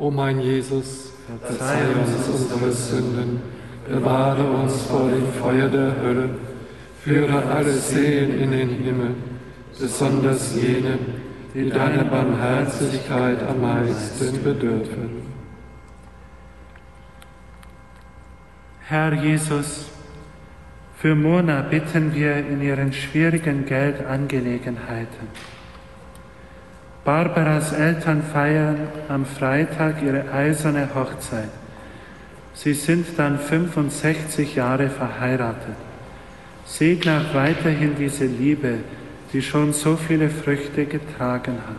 O mein Jesus, verzeih uns unsere Sünden, bewahre uns vor dem Feuer der Hölle, führe alle Seelen in den Himmel, besonders jene, die deiner Barmherzigkeit am meisten bedürfen. Herr Jesus, für Mona bitten wir in ihren schwierigen Geldangelegenheiten. Barbaras Eltern feiern am Freitag ihre eiserne Hochzeit. Sie sind dann 65 Jahre verheiratet. Segne auch weiterhin diese Liebe, die schon so viele Früchte getragen hat.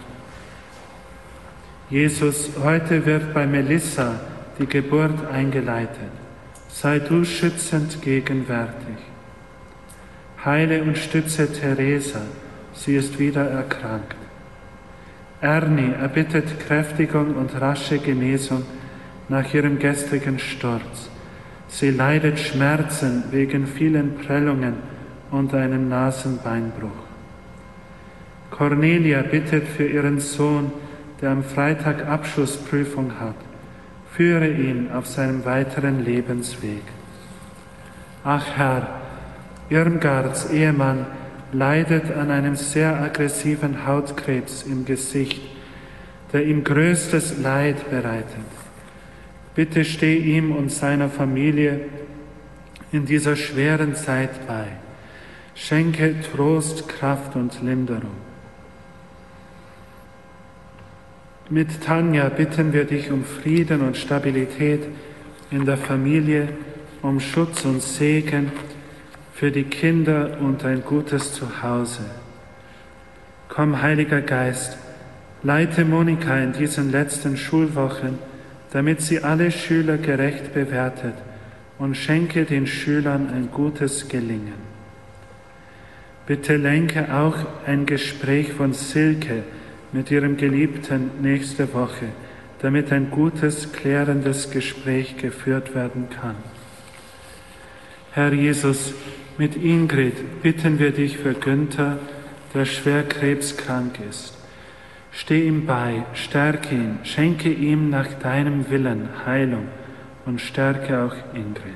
Jesus, heute wird bei Melissa die Geburt eingeleitet. Sei du schützend gegenwärtig. Heile und stütze Theresa, sie ist wieder erkrankt. Ernie erbittet Kräftigung und rasche Genesung nach ihrem gestrigen Sturz. Sie leidet Schmerzen wegen vielen Prellungen und einem Nasenbeinbruch. Cornelia bittet für ihren Sohn, der am Freitag Abschlussprüfung hat. Führe ihn auf seinem weiteren Lebensweg. Ach Herr, Irmgards Ehemann leidet an einem sehr aggressiven Hautkrebs im Gesicht, der ihm größtes Leid bereitet. Bitte steh ihm und seiner Familie in dieser schweren Zeit bei. Schenke Trost, Kraft und Linderung. Mit Tanja bitten wir dich um Frieden und Stabilität in der Familie, um Schutz und Segen für die Kinder und ein gutes Zuhause. Komm, Heiliger Geist, leite Monika in diesen letzten Schulwochen, damit sie alle Schüler gerecht bewertet und schenke den Schülern ein gutes Gelingen. Bitte lenke auch ein Gespräch von Silke mit ihrem Geliebten nächste Woche, damit ein gutes, klärendes Gespräch geführt werden kann. Herr Jesus, mit Ingrid bitten wir dich für Günther, der schwer krebskrank ist. Steh ihm bei, stärke ihn, schenke ihm nach deinem Willen Heilung und stärke auch Ingrid.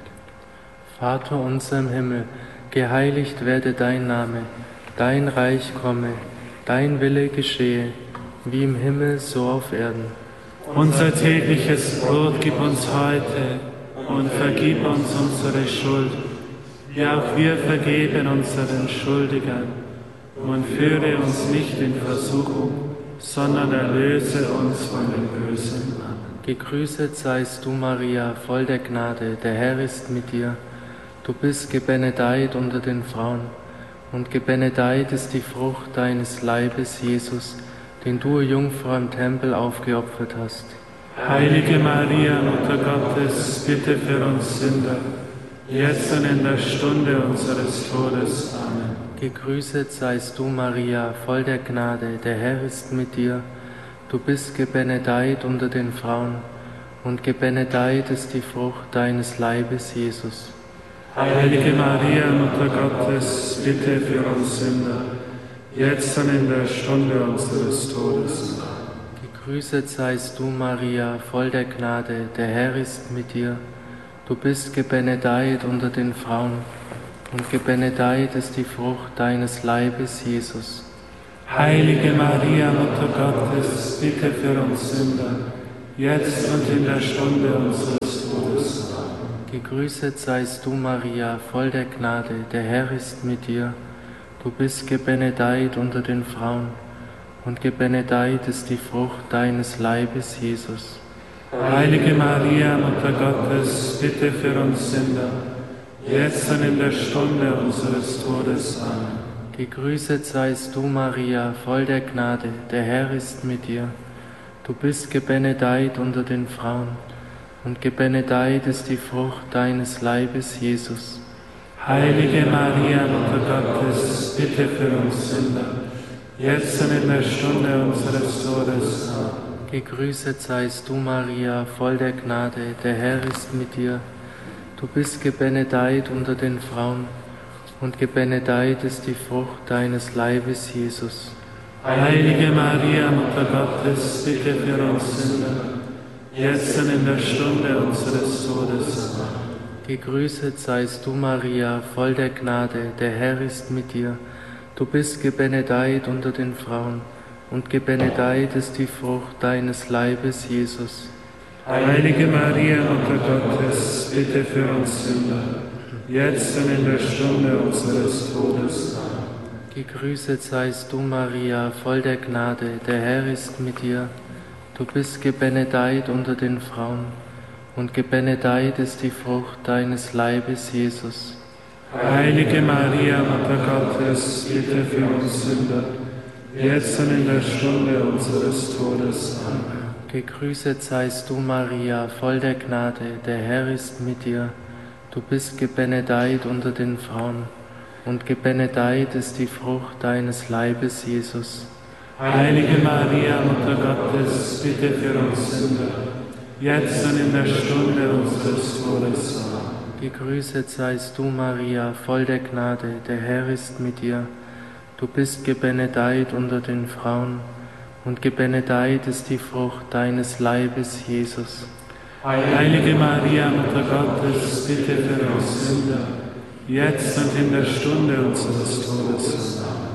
Vater unser im Himmel, geheiligt werde dein Name, dein Reich komme, dein Wille geschehe, wie im Himmel, so auf Erden. Unser tägliches Brot gib uns heute und vergib uns unsere Schuld, wie auch wir vergeben unseren Schuldigern. Und führe uns nicht in Versuchung, sondern erlöse uns von dem Bösen. Amen. Gegrüßet seist du, Maria, voll der Gnade, der Herr ist mit dir. Du bist gebenedeit unter den Frauen, und gebenedeit ist die Frucht deines Leibes, Jesus, den du, Jungfrau, im Tempel aufgeopfert hast. Heilige Maria, Mutter Gottes, bitte für uns Sünder, jetzt und in der Stunde unseres Todes. Amen. Gegrüßet seist du, Maria, voll der Gnade, der Herr ist mit dir. Du bist gebenedeit unter den Frauen, und gebenedeit ist die Frucht deines Leibes, Jesus. Heilige Maria, Mutter Gottes, bitte für uns Sünder, jetzt und in der Stunde unseres Todes. Gegrüßet seist du, Maria, voll der Gnade, der Herr ist mit dir. Du bist gebenedeit unter den Frauen, und gebenedeit ist die Frucht deines Leibes, Jesus. Heilige Maria, Mutter Gottes, bitte für uns Sünder, jetzt und in der Stunde unseres Todes. Gegrüßet seist du, Maria, voll der Gnade, der Herr ist mit dir. Du bist gebenedeit unter den Frauen, und gebenedeit ist die Frucht deines Leibes, Jesus. Heilige Maria, Mutter Gottes, bitte für uns Sünder, jetzt und in der Stunde unseres Todes. Amen. Gegrüßet seist du, Maria, voll der Gnade, der Herr ist mit dir. Du bist gebenedeit unter den Frauen, und gebenedeit ist die Frucht deines Leibes, Jesus. Heilige Maria, Mutter Gottes, bitte für uns Sünder, jetzt und in der Stunde unseres Todes. Amen. Gegrüßet seist du, Maria, voll der Gnade, der Herr ist mit dir. Du bist gebenedeit unter den Frauen, und gebenedeit ist die Frucht deines Leibes, Jesus. Heilige Maria, Mutter Gottes, bitte für uns Sünder, jetzt und in der Stunde unseres Todes. Gegrüßet seist du, Maria, voll der Gnade, der Herr ist mit dir. Du bist gebenedeit unter den Frauen, und gebenedeit ist die Frucht deines Leibes, Jesus. Heilige Maria, Mutter Gottes, bitte für uns Sünder, jetzt und in der Stunde unseres Todes. Gegrüßet seist du, Maria, voll der Gnade, der Herr ist mit dir. Du bist gebenedeit unter den Frauen, und gebenedeit ist die Frucht deines Leibes, Jesus. Heilige Maria, Mutter Gottes, bitte für uns Sünder, jetzt und in der Stunde unseres Todes. Amen. Gegrüßet seist du, Maria, voll der Gnade, der Herr ist mit dir. Du bist gebenedeit unter den Frauen, und gebenedeit ist die Frucht deines Leibes, Jesus. Heilige Maria, Mutter Gottes, bitte für uns Sünder, jetzt und in der Stunde unseres Todes. Amen. Gegrüßet seist du, Maria, voll der Gnade, der Herr ist mit dir. Du bist gebenedeit unter den Frauen, und gebenedeit ist die Frucht deines Leibes, Jesus. Heilige Maria, Mutter Gottes, bitte für uns Sünder, jetzt und in der Stunde unseres Todes. Amen.